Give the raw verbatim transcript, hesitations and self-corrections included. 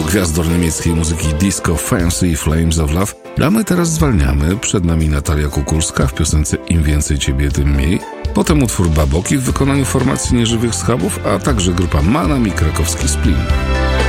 gwiazdor niemieckiej muzyki disco Fancy Flames of Love, a my teraz zwalniamy. Przed nami Natalia Kukulska w piosence Im więcej ciebie, tym mniej. Potem utwór Baboki w wykonaniu formacji Nieżywych Schabów, a także grupa Manam i krakowski Splin.